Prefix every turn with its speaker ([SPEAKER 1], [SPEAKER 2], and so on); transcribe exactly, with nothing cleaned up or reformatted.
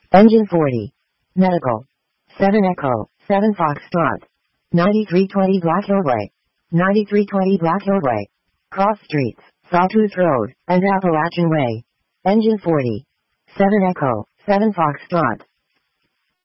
[SPEAKER 1] Engine forty. Medical. seven Echo, seven Foxtrot. ninety-three twenty Black Hill Way. ninety-three twenty Black Hill Way. Cross Streets, Sawtooth Road, and Appalachian Way. Engine forty. seven Echo, seven Foxtrot.